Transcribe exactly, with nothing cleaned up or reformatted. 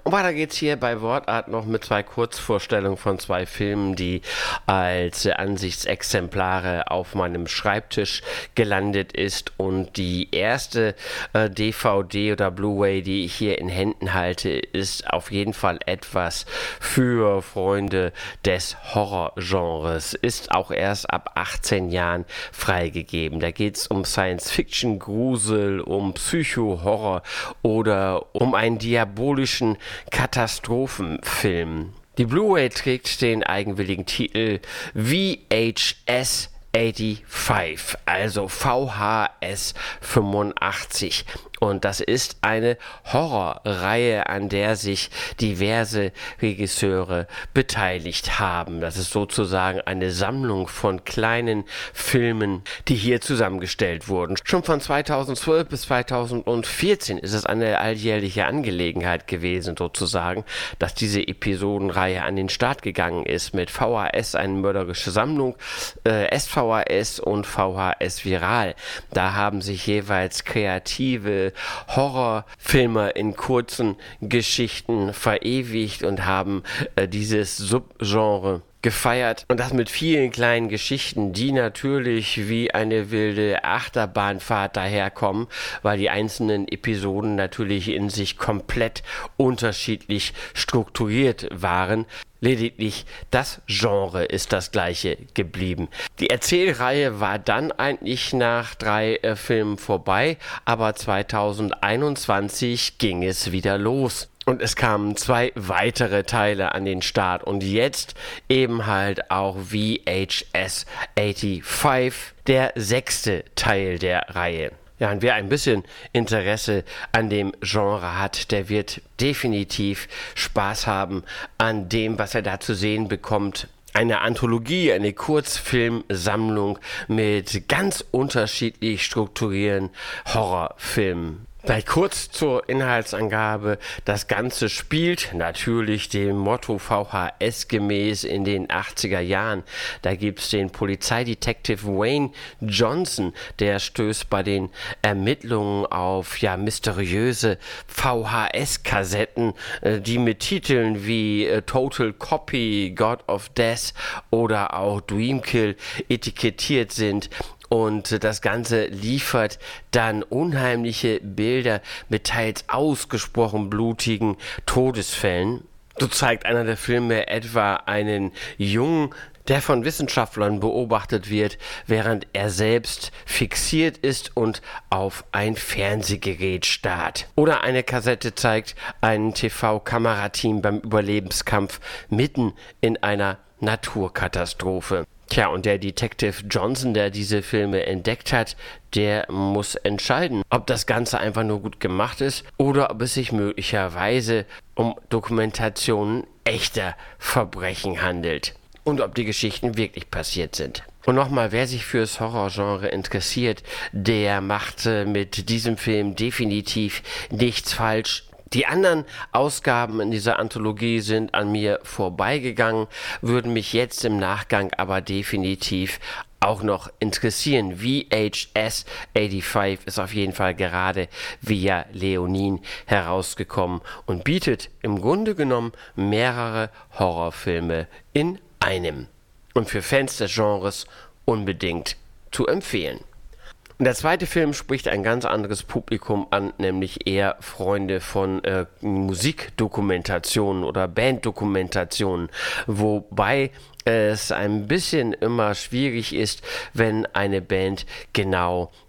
Und weiter geht's hier bei Wortart noch mit zwei Kurzvorstellungen von zwei Filmen, die als Ansichtsexemplare auf meinem Schreibtisch gelandet ist. Und die erste äh, D V D oder Blu-ray, die ich hier in Händen halte, ist auf jeden Fall etwas für Freunde des Horrorgenres. Ist auch erst ab achtzehn Jahren freigegeben. Da geht's um Science-Fiction, Grusel, um Psycho-Horror oder um einen diabolischen Katastrophenfilm. Die Blu-ray trägt den eigenwilligen Titel V H S fünfundachtzig, also V H S fünfundachtzig. Und das ist eine Horrorreihe, an der sich diverse Regisseure beteiligt haben. Das ist sozusagen eine Sammlung von kleinen Filmen, die hier zusammengestellt wurden. Schon von zweitausendzwölf bis zweitausendvierzehn ist es eine alljährliche Angelegenheit gewesen, sozusagen, dass diese Episodenreihe an den Start gegangen ist mit V H S, eine mörderische Sammlung, äh, S V H S und V H S Viral. Da haben sich jeweils kreative Horrorfilme in kurzen Geschichten verewigt und haben äh, dieses Subgenre gefeiert, und das mit vielen kleinen Geschichten, die natürlich wie eine wilde Achterbahnfahrt daherkommen, weil die einzelnen Episoden natürlich in sich komplett unterschiedlich strukturiert waren. Lediglich das Genre ist das gleiche geblieben. Die Erzählreihe war dann eigentlich nach drei äh, Filmen vorbei, aber zweitausendeinundzwanzig ging es wieder los. Und es kamen zwei weitere Teile an den Start und jetzt eben halt auch V H S fünfundachtzig, der sechste Teil der Reihe. Ja, und wer ein bisschen Interesse an dem Genre hat, der wird definitiv Spaß haben an dem, was er da zu sehen bekommt. Eine Anthologie, eine Kurzfilmsammlung mit ganz unterschiedlich strukturierten Horrorfilmen. Vielleicht kurz zur Inhaltsangabe. Das Ganze spielt natürlich dem Motto V H S gemäß in den achtziger Jahren. Da gibt es den Polizeidetektiv Wayne Johnson, der stößt bei den Ermittlungen auf ja mysteriöse V H S-Kassetten, äh, die mit Titeln wie äh, Total Copy, God of Death oder auch Dreamkill etikettiert sind. Und das Ganze liefert dann unheimliche Bilder mit teils ausgesprochen blutigen Todesfällen. So zeigt einer der Filme etwa einen Jungen, der von Wissenschaftlern beobachtet wird, während er selbst fixiert ist und auf ein Fernsehgerät starrt. Oder eine Kassette zeigt ein T V-Kamerateam beim Überlebenskampf mitten in einer Naturkatastrophe. Tja, und der Detective Johnson, der diese Filme entdeckt hat, der muss entscheiden, ob das Ganze einfach nur gut gemacht ist oder ob es sich möglicherweise um Dokumentationen echter Verbrechen handelt und ob die Geschichten wirklich passiert sind. Und nochmal, wer sich fürs Horrorgenre interessiert, der macht mit diesem Film definitiv nichts falsch. Die anderen Ausgaben in dieser Anthologie sind an mir vorbeigegangen, würden mich jetzt im Nachgang aber definitiv auch noch interessieren. V H S fünfundachtzig ist auf jeden Fall gerade via Leonin herausgekommen und bietet im Grunde genommen mehrere Horrorfilme in einem. Und für Fans des Genres unbedingt zu empfehlen. Und der zweite Film spricht ein ganz anderes Publikum an, nämlich eher Freunde von äh, Musikdokumentationen oder Banddokumentationen, wobei es ein bisschen immer schwierig ist, wenn eine Band genau